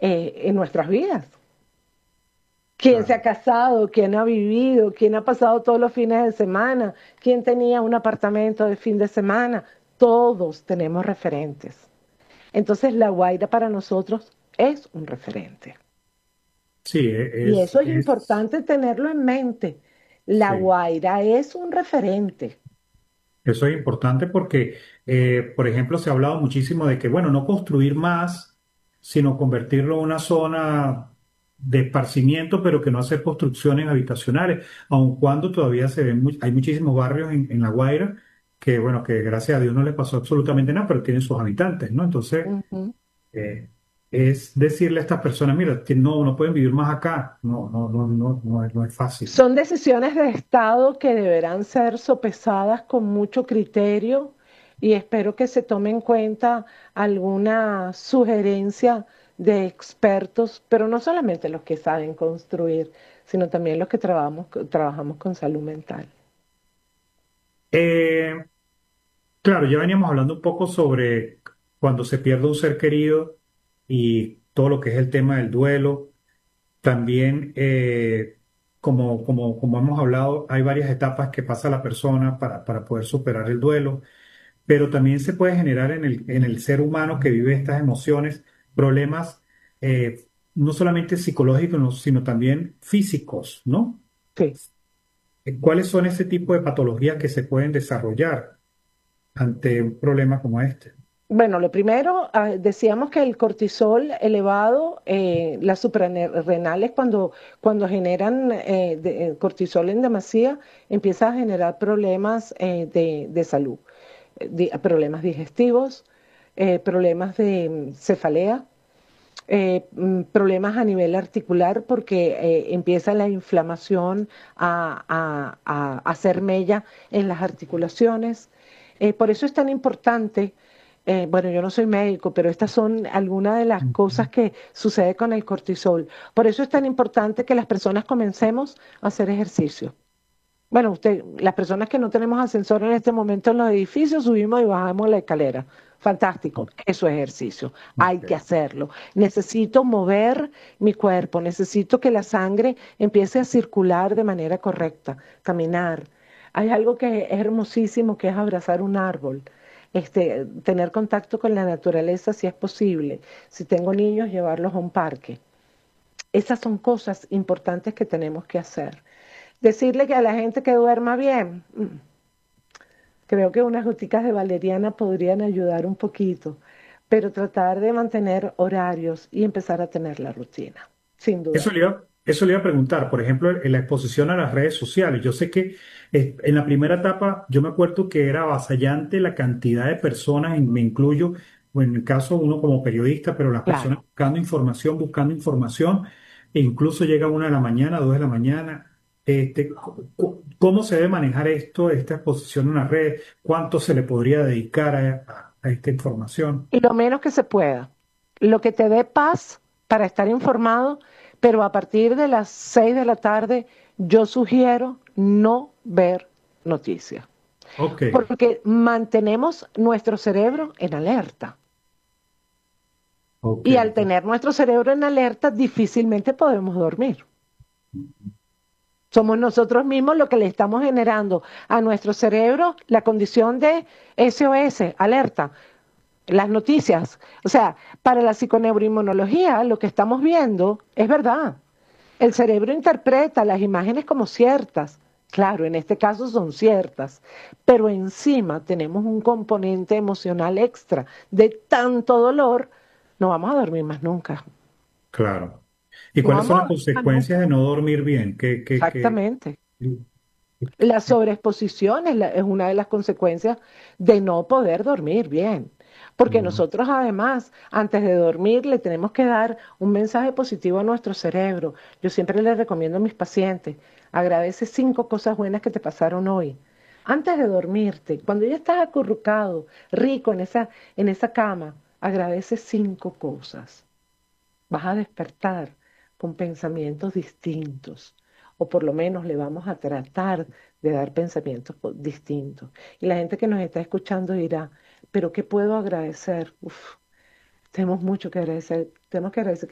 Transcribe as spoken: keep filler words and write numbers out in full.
eh, en nuestras vidas. ¿Quién se ha Claro. casado? ¿Quién ha vivido? ¿Quién ha pasado todos los fines de semana? ¿Quién tenía un apartamento de fin de semana? Todos tenemos referentes. Entonces la Guaira para nosotros es un referente. Sí, e- Y es, eso es es, importante tenerlo en mente. La sí. Guaira es un referente. Eso es importante porque, eh, por ejemplo, se ha hablado muchísimo de que, bueno, no construir más, sino convertirlo en una zona de esparcimiento, pero que no hacer construcciones habitacionales, aun cuando todavía se ven, mu- hay muchísimos barrios en, en La Guaira que, bueno, que gracias a Dios no les pasó absolutamente nada, pero tienen sus habitantes, ¿no? Entonces, Ujú. eh, es decirle a estas personas, mira, que no, no pueden vivir más acá. No, no, no, no, no es, no es fácil. Son decisiones de Estado que deberán ser sopesadas con mucho criterio y espero que se tome en cuenta alguna sugerencia de expertos, pero no solamente los que saben construir, sino también los que trabajamos, trabajamos con salud mental. Eh, Claro, ya veníamos hablando un poco sobre cuando se pierde un ser querido y todo lo que es el tema del duelo. También, eh, como, como, como hemos hablado, hay varias etapas que pasa la persona para, para poder superar el duelo, pero también se puede generar en el, en el ser humano que vive estas emociones problemas, eh, no solamente psicológicos, no, sino también físicos, ¿no? Sí. Eh, ¿Cuáles son ese tipo de patologías que se pueden desarrollar ante un problema como este? Bueno, lo primero, ah, decíamos que el cortisol elevado, eh, las suprarrenales cuando, cuando generan eh, de- eh, cortisol en demasía, empieza a generar problemas eh, de, de salud, eh, di- problemas digestivos, eh, problemas de mm, cefalea, eh, mm, problemas a nivel articular porque eh, empieza la inflamación a, a- a hacer mella en las articulaciones. Eh, por eso es tan importante, eh, bueno, yo no soy médico, pero estas son algunas de las cosas que sucede con el cortisol. Por eso es tan importante que las personas comencemos a hacer ejercicio. Bueno, usted, las personas que no tenemos ascensor en este momento en los edificios, subimos y bajamos la escalera. Fantástico, Ok, eso es ejercicio, hay que ok. hacerlo. Necesito mover mi cuerpo, necesito que la sangre empiece a circular de manera correcta, caminar. Hay algo que es hermosísimo, que es abrazar un árbol, este, tener contacto con la naturaleza si es posible. Si tengo niños, llevarlos a un parque. Esas son cosas importantes que tenemos que hacer. Decirle que a la gente que duerma bien, mm, creo que unas goticas de valeriana podrían ayudar un poquito, pero tratar de mantener horarios y empezar a tener la rutina, sin Eso duda. le iba, eso le iba a preguntar, por ejemplo, en la exposición a las redes sociales. Yo sé que eh, en la primera etapa, yo me acuerdo que era avasallante la cantidad de personas, y me incluyo, o en el caso uno como periodista, pero las personas Claro. buscando información, buscando información, e incluso llega una de la mañana, dos de la mañana. Este, cu- cu- ¿cómo se debe manejar esto, esta exposición en las redes? ¿Cuánto se le podría dedicar a, a a esta información? Y lo menos que se pueda. Lo que te dé paz para estar informado, pero a partir de las seis de la tarde yo sugiero no ver noticias, Ok, porque mantenemos nuestro cerebro en alerta. ok. Y al tener nuestro cerebro en alerta, difícilmente podemos dormir. Somos nosotros mismos lo que le estamos generando a nuestro cerebro la condición de S O S, alerta, las noticias. O sea, para la psiconeuroinmunología lo que estamos viendo es verdad. El cerebro interpreta las imágenes como ciertas. Claro, en este caso son ciertas, pero encima tenemos un componente emocional extra de tanto dolor, no vamos a dormir más nunca. Claro. ¿Y No cuáles vamos son a las dormir más consecuencias nunca. de no dormir bien? ¿Qué, qué, qué? Exactamente. La sobreexposición es, la- es una de las consecuencias de no poder dormir bien. Porque Mm. nosotros además, antes de dormir, le tenemos que dar un mensaje positivo a nuestro cerebro. Yo siempre le recomiendo a mis pacientes, agradece cinco cosas buenas que te pasaron hoy. Antes de dormirte, cuando ya estás acurrucado, rico en esa, en esa cama, agradece cinco cosas. Vas a despertar con pensamientos distintos, o por lo menos le vamos a tratar de dar pensamientos po- distintos. Y la gente que nos está escuchando dirá, pero ¿qué puedo agradecer? Uf, tenemos mucho que agradecer, tenemos que agradecer